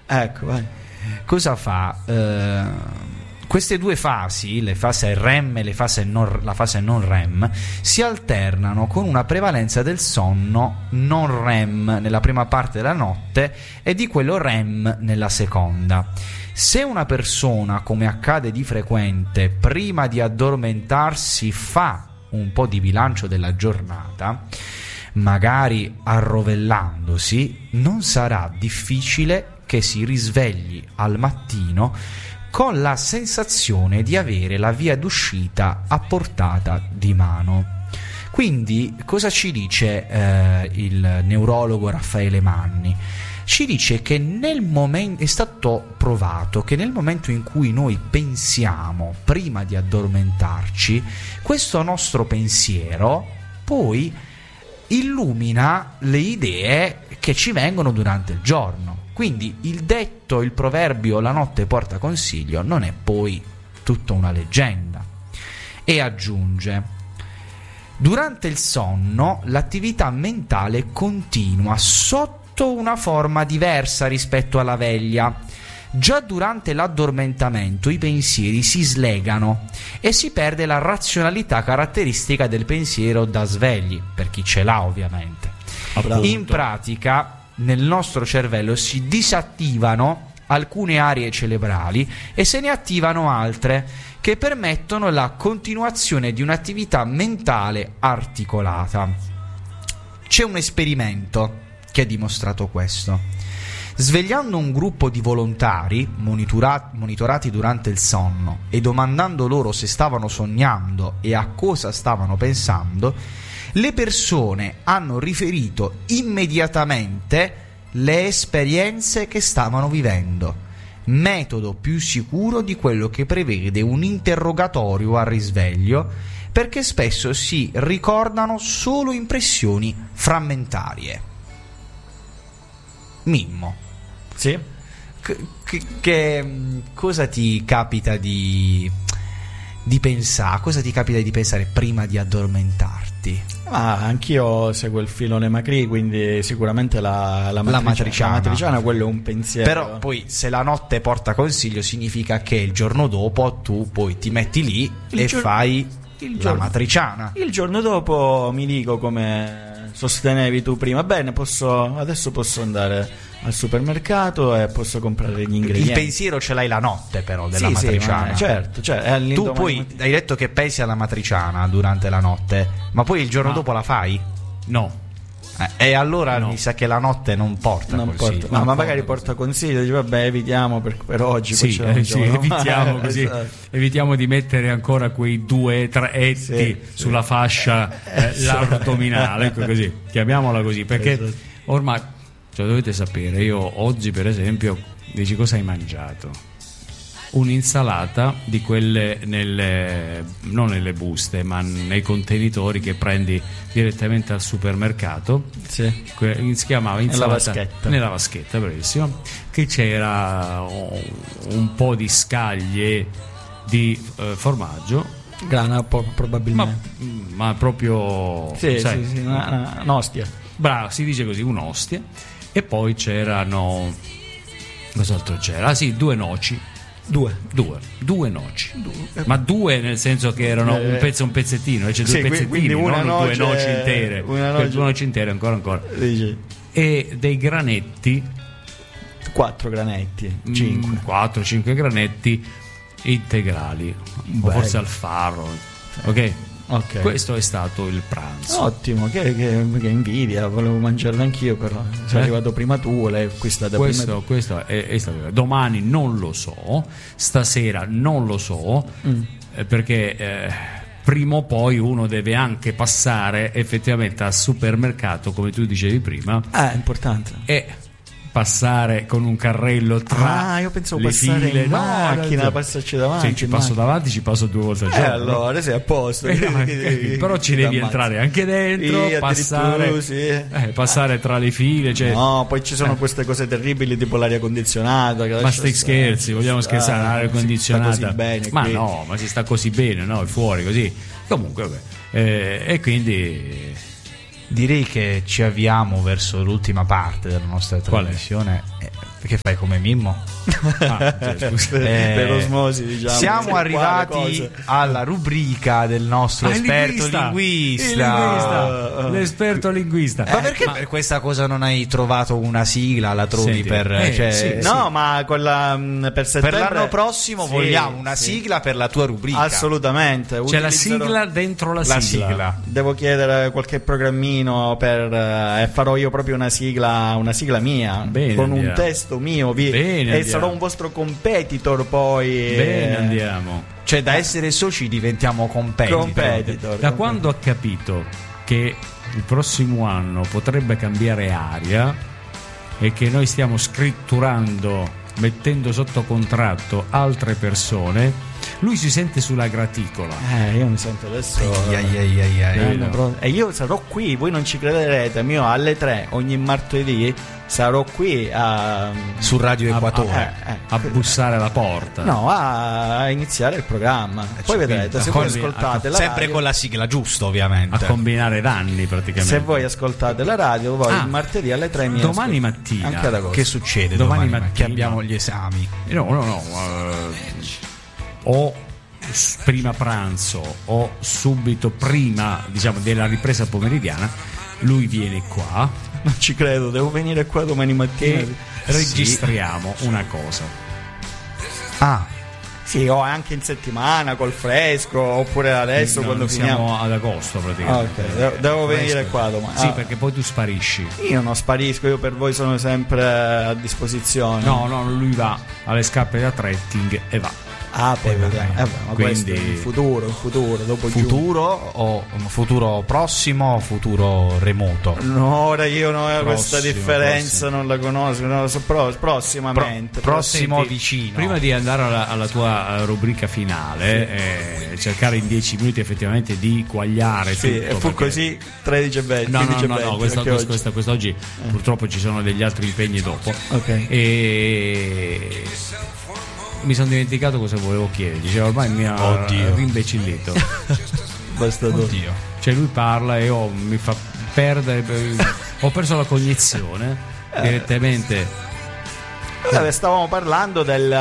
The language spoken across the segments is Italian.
Ecco, vai. Cosa fa? Queste due fasi, le fasi REM e la fase non REM, si alternano con una prevalenza del sonno non REM nella prima parte della notte e di quello REM nella seconda. Se una persona, come accade di frequente, prima di addormentarsi fa un po' di bilancio della giornata, magari arrovellandosi, non sarà difficile che si risvegli al mattino con la sensazione di avere la via d'uscita a portata di mano. Quindi cosa ci dice il neurologo Raffaele Manni? Ci dice che è stato provato che nel momento in cui noi pensiamo prima di addormentarci, questo nostro pensiero poi illumina le idee che ci vengono durante il giorno. Quindi il proverbio "la notte porta consiglio" non è poi tutta una leggenda. E aggiunge: durante il sonno l'attività mentale continua sotto una forma diversa rispetto alla veglia. Già durante l'addormentamento i pensieri si slegano e si perde la razionalità caratteristica del pensiero da svegli, per chi ce l'ha ovviamente. In pratica nel nostro cervello si disattivano alcune aree cerebrali e se ne attivano altre che permettono la continuazione di un'attività mentale articolata. C'è un esperimento che ha dimostrato questo. Svegliando un gruppo di volontari monitorati durante il sonno e domandando loro se stavano sognando e a cosa stavano pensando, le persone hanno riferito immediatamente le esperienze che stavano vivendo, metodo più sicuro di quello che prevede un interrogatorio al risveglio, perché spesso si ricordano solo impressioni frammentarie. Mimmo, sì? Che cosa ti capita di pensare? Cosa ti capita di pensare prima di addormentarti? Anch'io seguo il filone Macri, quindi sicuramente la matriciana, quello è un pensiero. Però poi se la notte porta consiglio significa che il giorno dopo tu poi ti metti lì fai la matriciana. Il giorno dopo mi dico, come sostenevi tu prima, bene, adesso posso andare al supermercato e posso comprare gli ingredienti. Il pensiero ce l'hai la notte però della matriciana. Sì, certo, tu poi hai detto che pensi alla matriciana durante la notte, ma poi il giorno dopo la fai? No. E allora mi sa che la notte non porta consiglio. Ma magari porta consiglio, dici vabbè, evitiamo per oggi. Sì, evitiamo così. Esatto. Evitiamo di mettere ancora quei 2-3 etti sulla fascia addominale, ecco, così, chiamiamola così, perché ormai dovete sapere, io oggi per esempio, dici cosa hai mangiato? Un'insalata di quelle non nelle buste ma nei contenitori che prendi direttamente al supermercato. Sì. Si chiamava insalata nella vaschetta, bravissimo, che c'era un po' di scaglie di formaggio, grana probabilmente, ma proprio un'ostia. Bravo, si dice così, un'ostia. E poi c'erano, cos'altro c'era? Due noci. Due noci. Ma due nel senso che erano un pezzettino, cioè due pezzettini, non due noci intere. Due noci intere ancora. E dei granetti, 4 granetti, 4-5 granetti integrali, o forse al farro. Ok. Questo è stato il pranzo. Ottimo, che invidia, volevo mangiarlo anch'io, però sei arrivato prima tu, l'hai acquistata prima tu. Questo è stato. Domani non lo so, stasera non lo so, perché prima o poi uno deve anche passare effettivamente al supermercato, come tu dicevi prima. È importante. E passare con un carrello tra io pensavo le passare file, in macchina, passarci davanti. Sì, ci passo davanti, ci passo 2 volte al giorno. Allora sei a posto. Però ci devi entrare anche dentro, passare tra le file. No, poi ci sono queste cose terribili tipo l'aria condizionata. Ma stai scherzi, vogliamo scherzare? L'aria condizionata. Ma qui. no, ma si sta così bene, no? È fuori così. Comunque, vabbè. E quindi direi che ci avviamo verso l'ultima parte della nostra trasmissione. Che fai come Mimmo? Per osmosi, diciamo. Siamo arrivati alla rubrica del nostro esperto linguista. L'esperto linguista. Ma perché per questa cosa non hai trovato una sigla? La trovi per no, ma per settembre, per l'anno prossimo vogliamo una sigla per la tua rubrica. Assolutamente. C'è la sigla dentro la sigla. Devo chiedere qualche programmino e farò io proprio una sigla mia. Bene, con andiamo. Un testo mio e sarò un vostro competitor poi. Bene, andiamo. Cioè, da essere soci diventiamo competitor. Da quando ha capito che il prossimo anno potrebbe cambiare aria e che noi stiamo scritturando, mettendo sotto contratto altre persone, lui si sente sulla graticola. Io mi sento adesso. E io sarò qui, voi non ci crederete, alle 3 ogni martedì sarò qui su Radio Equatore a bussare alla porta. No, a iniziare il programma. Poi vedrete, se voi ascoltate la sempre radio, con la sigla giusta, ovviamente. A combinare danni praticamente. Se voi ascoltate la radio, voi il martedì alle 3 domani mattina. Anche ad agosto. Che succede domani mattina? Che abbiamo gli esami. No. O prima pranzo o subito prima, diciamo, della ripresa pomeridiana, lui viene qua. Non ci credo, devo venire qua domani mattina e registriamo una cosa. Sì, o anche in settimana col fresco, oppure adesso quando finiamo. Siamo ad agosto praticamente. Ok, devo venire qua domani. Sì, perché poi tu sparisci. Io non sparisco, io per voi sono sempre a disposizione. No, lui va alle scarpe da trekking e va. Poi vediamo. Ma quindi in futuro, dopo futuro o futuro prossimo o futuro remoto? No, ora io questa differenza non la conosco, non lo so, prossimamente. Prossimo Senti, vicino. Prima di andare alla tua rubrica finale, cercare in 10 minuti effettivamente di quagliare tutto. E fu così 13 e 20. No, quest'oggi purtroppo ci sono degli altri impegni dopo. Ok. E mi sono dimenticato cosa volevo chiedere. Diceva, ormai mi ha rimbecillito. Oddio. Cioè lui parla e mi fa perdere. Ho perso la cognizione direttamente. Stavamo parlando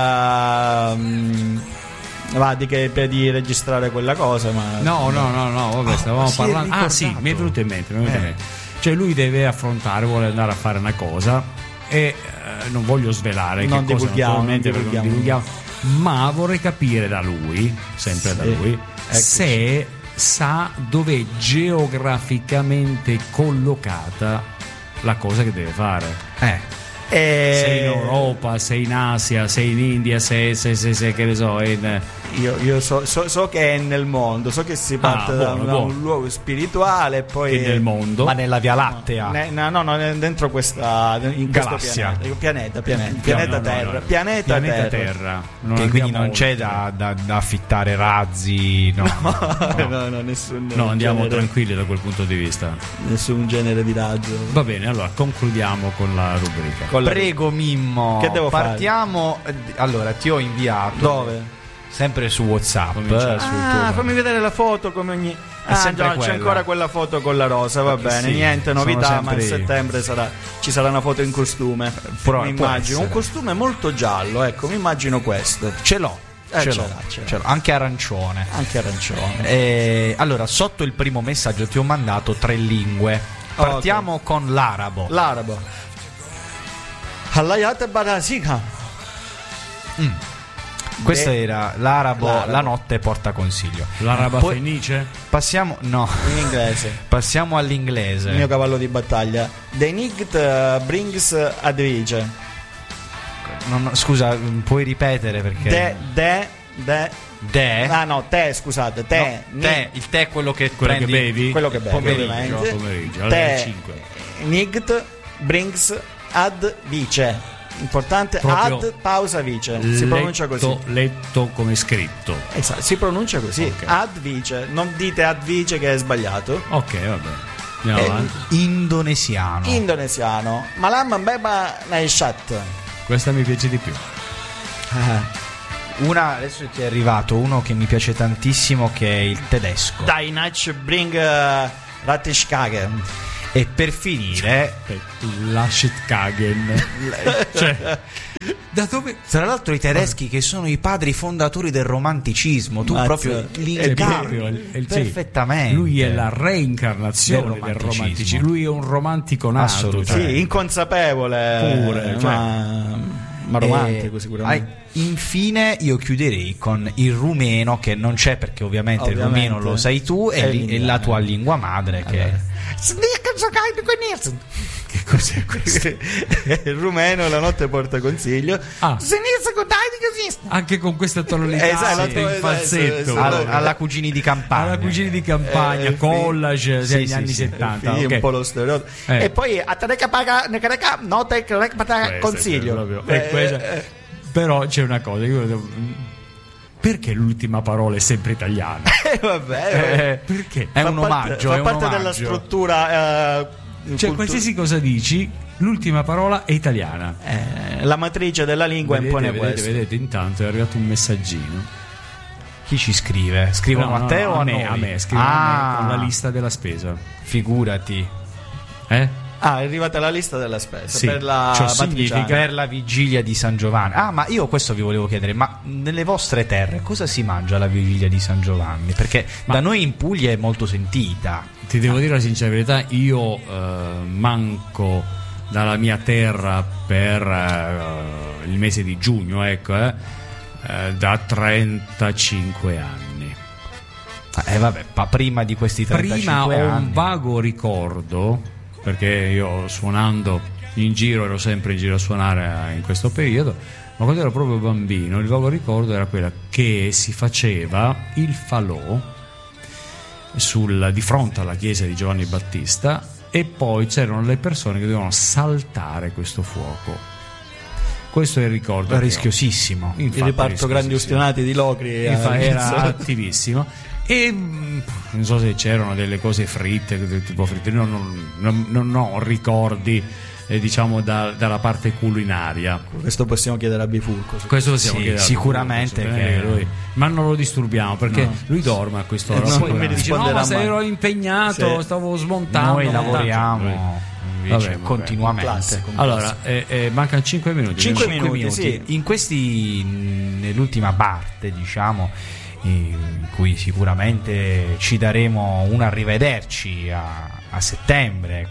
di registrare quella cosa, ma no, vabbè, stavamo parlando. Mi è venuto in mente. Cioè lui deve vuole andare a fare una cosa e non voglio svelare non che cosa, divulghiamo, ma vorrei capire da lui, sempre da lui, se sa dove è geograficamente collocata la cosa che deve fare. Se in Europa, se in Asia, se in India, se che ne so, io so che è nel mondo, so che si parte da un luogo spirituale e poi che nel mondo, ma nella Via Lattea. No, dentro in galassia, questo pianeta Terra, pianeta Terra. Che quindi non c'è da affittare razzi, no, andiamo tranquilli da quel punto di vista. Nessun genere di razzo. Va bene, allora concludiamo con la rubrica. Prego Mimmo, che devo partiamo fare? Allora ti ho inviato. Dove? Sempre su WhatsApp. Fammi vedere la foto come ogni. C'è ancora quella foto con la rosa, va bene. Niente novità, ma a settembre ci sarà una foto in costume. Mi immagino un costume molto giallo, ecco, mi immagino questo. Ce l'ho. Ce l'ho. Anche arancione. Allora, sotto il primo messaggio ti ho mandato 3 lingue. Partiamo con l'arabo. Halayat Barasika. Questo era l'arabo. La notte porta consiglio. L'araba fenice? Passiamo in inglese. Passiamo all'inglese. Il mio cavallo di battaglia. The Night brings advice. Scusa, puoi ripetere perché scusate. Il tè è quello che prendi, che bevi? Quello che bevi. Pomeriggio alle 5. Night brings ad vice. Importante, proprio ad pausa vice. Si pronuncia così. Letto come scritto. Esatto, si pronuncia così. Okay. Ad vice. Non dite ad vice che è sbagliato. Ok, va bene. Indonesiano. Malam beba naishat. Questa mi piace di più. Adesso ti è arrivato uno che mi piace tantissimo, che è il tedesco. Die Nacht bring Rattischkage. E per finire Laschetkagen. Cioè, da dove? Tra l'altro i tedeschi che sono i padri fondatori del romanticismo, tu proprio li incarni perfettamente. Lui è la reincarnazione del romanticismo. Lui è un romantico nato. Assolutamente. Sì, inconsapevole pure, ma romantico sicuramente. Infine io chiuderei con il rumeno, che non c'è perché ovviamente il rumeno lo sai tu, e la tua lingua madre, che che cos'è questo? Il rumeno la notte porta consiglio. Anche con questa tonalità in falsetto. Alla Cugini di Campagna. Alla Cugini di Campagna, collage degli anni 70. Un po' lo stereotipo. E poi a notte consiglio. Però c'è una cosa, perché l'ultima parola è sempre italiana? Vabbè, perché? È un omaggio. Fa parte della struttura. Cioè, qualsiasi cosa dici, l'ultima parola è italiana. La matrice della lingua impone questo. Vedete, intanto è arrivato un messaggino. Chi ci scrive? Scrivono a te o a noi? A me, scrivono a me con la lista della spesa. Figurati. È arrivata la lista della spesa, sì, per la significa per la vigilia di San Giovanni. Ma io questo vi volevo chiedere, ma nelle vostre terre cosa si mangia alla vigilia di San Giovanni? Perché da noi in Puglia è molto sentita. Ti devo dire la sincera verità, io manco dalla mia terra per il mese di giugno, da 35 anni. Vabbè, prima di questi 35 anni. Prima ho un vago ricordo, perché io suonando in giro ero sempre in giro a suonare in questo periodo, ma quando ero proprio bambino il vago ricordo era quella che si faceva il falò di fronte alla chiesa di Giovanni Battista, e poi c'erano le persone che dovevano saltare questo fuoco. Questo è il ricordo. Era rischiosissimo. Il reparto Grandi Ustionati di Locri era attivissimo. E non so se c'erano delle cose fritte, tipo fritte, non ho ricordi diciamo dalla parte culinaria. Questo possiamo chiedere a Bifurco. Questo possiamo chiedere sicuramente Bifurco, che lui, ma non lo disturbiamo perché lui dorme a quest'ora. Non mi risponderà ma se ero impegnato, stavo smontando. Noi lavoriamo continuamente. Classe, allora mancano 5 minuti. 5 minuti, sì. In questi, nell'ultima parte, diciamo, in cui sicuramente ci daremo un arrivederci a settembre,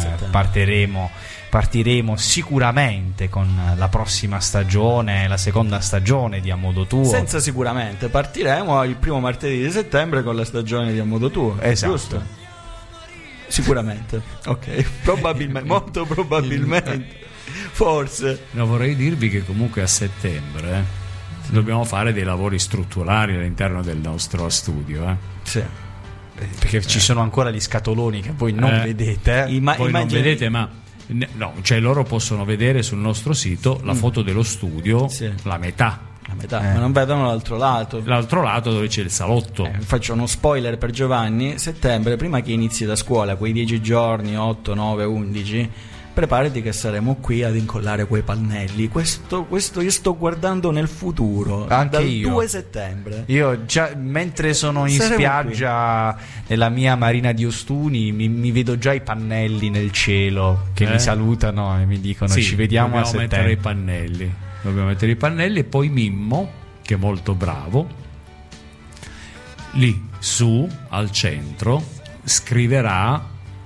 partiremo sicuramente con la prossima stagione, la seconda stagione di A Modo Tuo. Senza sicuramente, partiremo il primo martedì di settembre con la stagione di A Modo Tuo. Esatto. Giusto? Sicuramente. Ok, probabilmente, molto probabilmente. Forse. No, vorrei dirvi che comunque a settembre dobbiamo fare dei lavori strutturali all'interno del nostro studio. Sì. Perché ci sono ancora gli scatoloni che voi non vedete. Voi non vedete, ma no, cioè loro possono vedere sul nostro sito la foto dello studio, sì. La metà, ma non vedono l'altro lato dove c'è il salotto. Faccio uno spoiler per Giovanni: settembre, prima che inizi da scuola, quei 10 giorni, 8, 9, 11, preparati che saremo qui ad incollare quei pannelli. Questo io sto guardando nel futuro. Anche dal io. 2 settembre. Io già mentre sono in spiaggia nella mia marina di Ostuni mi vedo già i pannelli nel cielo che mi salutano e mi dicono ci vediamo a settembre. Dobbiamo mettere i pannelli. E poi Mimmo, che è molto bravo, lì su al centro scriverà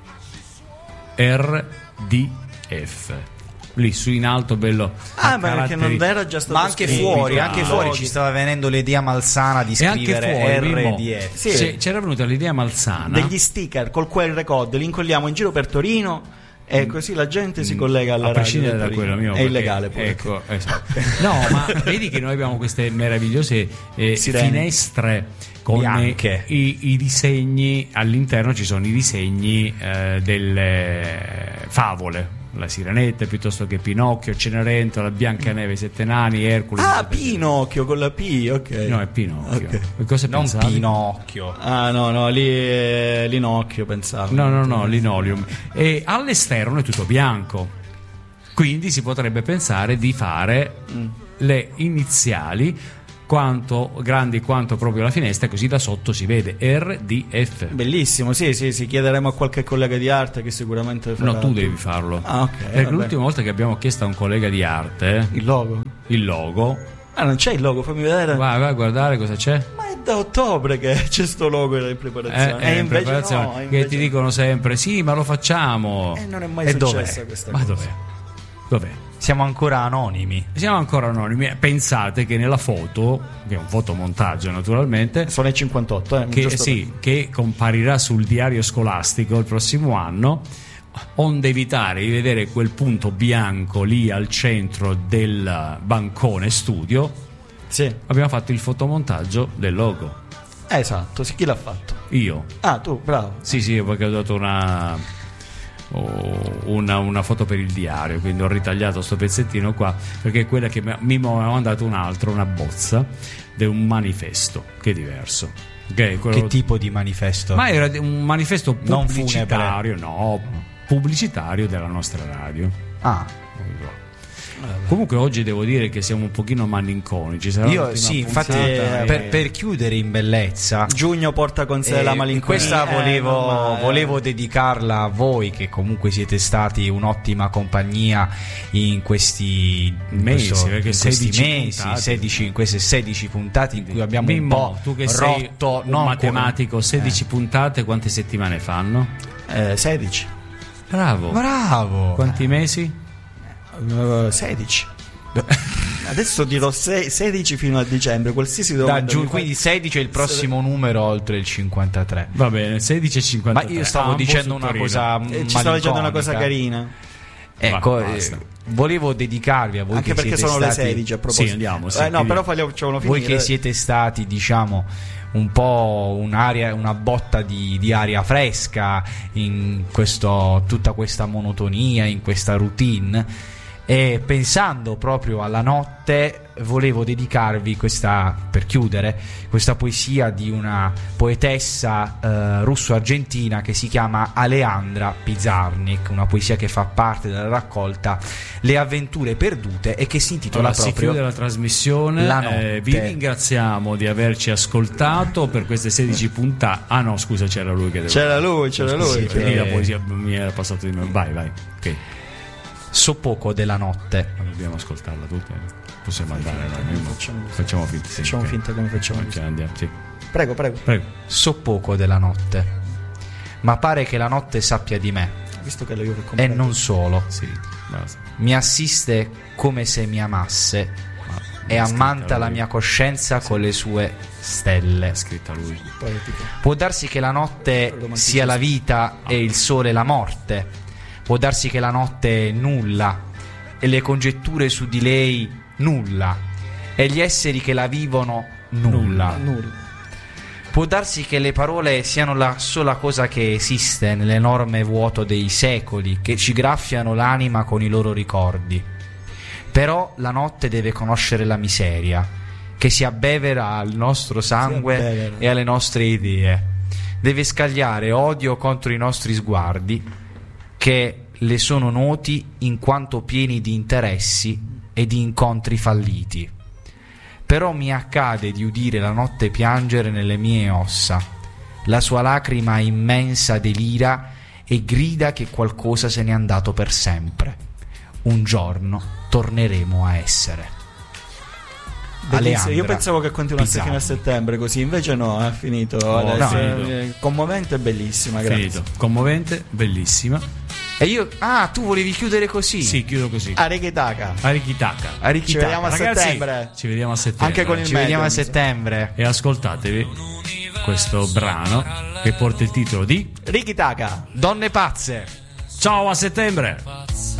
RDF lì su in alto, bello. Ma perché non era già stato ma anche fuori ci stava venendo l'idea malsana di scrivere RDF. Sì. C'era venuta l'idea malsana degli sticker col QR code, li incolliamo in giro per Torino e così la gente si collega alla radio. A prescindere da quello mio, è illegale pure. Ecco, esatto. No, ma vedi che noi abbiamo queste meravigliose finestre con i disegni all'interno. Ci sono i disegni delle favole, la Sirenetta piuttosto che Pinocchio, Cenerentola, Biancaneve, Sette Nani, Ercole. Pinocchio con la P, ok. No, è Pinocchio. Okay. Cosa non pensavi? Pinocchio. No, lì è Linocchio, pensavo. No, linoleum. E all'esterno è tutto bianco. Quindi si potrebbe pensare di fare le iniziali grandi quanto proprio la finestra, così da sotto si vede RDF. Bellissimo, sì, chiederemo a qualche collega di arte che sicuramente farà. No, tu devi farlo. Perché l'ultima volta che abbiamo chiesto a un collega di arte il logo. Non c'è il logo, fammi vedere. Vai a guardare cosa c'è. Ma è da ottobre che c'è sto logo in preparazione. È in preparazione. Che ti dicono sempre sì, ma lo facciamo. Non è mai successa questa cosa. Dov'è? Siamo ancora anonimi. Pensate che nella foto, che è un fotomontaggio naturalmente, sono i 58, che comparirà sul diario scolastico il prossimo anno, onde evitare di vedere quel punto bianco lì al centro del bancone studio. Sì. Abbiamo fatto il fotomontaggio del logo. Esatto, chi l'ha fatto? Io. Tu, bravo. Sì, perché ho dato una foto per il diario, quindi ho ritagliato sto pezzettino qua, perché è quella che mi ha mandato una bozza di un manifesto, che è diverso. Che tipo di manifesto? Ma era un manifesto pubblicitario, pubblicitario della nostra radio. Comunque oggi devo dire che siamo un pochino malinconici. Infatti per chiudere in bellezza, giugno porta con sé la malinconia. Questa volevo dedicarla a voi, che comunque siete stati un'ottima compagnia in questi mesi, in queste 16 puntate in cui abbiamo un po' tu che rotto sei un matematico. 16 puntate quante settimane fanno? 16. Bravo. Quanti mesi? 16. Adesso dirò 16 fino a dicembre, qualsiasi domanda. Quindi 16 è il prossimo numero oltre il 53. Va bene, 16 e 53. Ma io stavo dicendo una cosa ci stavo dicendo una cosa carina. Ecco, volevo dedicarvi a voi, anche che perché siete sono stati... le 16 a proposito. Sì, andiamo, però facciamolo finire. Voi che siete stati, diciamo, un po' una botta di aria fresca in tutta questa monotonia, in questa routine, e pensando proprio alla notte volevo dedicarvi per chiudere, questa poesia di una poetessa russo-argentina che si chiama Aleandra Pizarnik, una poesia che fa parte della raccolta Le avventure perdute e che si intitola proprio si chiude la trasmissione. La notte. Vi ringraziamo di averci ascoltato per queste 16 puntate. Scusa, c'era lui che c'era lui. La poesia mi era passato di me. Vai, ok. So poco della notte. Ma dobbiamo ascoltarla tutta. Possiamo andare, facciamo finta. Facciamo finta come facciamo. Andiamo, sì. Prego. So poco della notte, ma pare che la notte sappia di me. Visto che io e non solo. Sì, mi assiste come se mi amasse e ammanta la mia coscienza con le sue stelle. Scritta lui. Può darsi che la notte sia la vita e il sole la morte. Può darsi che la notte è nulla e le congetture su di lei nulla e gli esseri che la vivono nulla. Può darsi che le parole siano la sola cosa che esiste nell'enorme vuoto dei secoli, che ci graffiano l'anima con i loro ricordi. Però la notte deve conoscere la miseria, che si abbevera al nostro sangue e alle nostre idee. Deve scagliare odio contro i nostri sguardi, che le sono noti in quanto pieni di interessi e di incontri falliti. Però mi accade di udire la notte piangere nelle mie ossa. La sua lacrima immensa delira e grida che qualcosa se n'è andato per sempre. Un giorno torneremo a essere. Io pensavo che continuasse fino a settembre, così invece no, è finito. Commovente e bellissima, grazie. Finito. Commovente, bellissima. E io tu volevi chiudere così? Sì, chiudo così. Arikitaka. Ci vediamo a settembre. Ci vediamo a settembre. Anche con il Ci vediamo a settembre. E ascoltatevi questo brano che porta il titolo di Rikitaka. Donne pazze. Ciao, a settembre.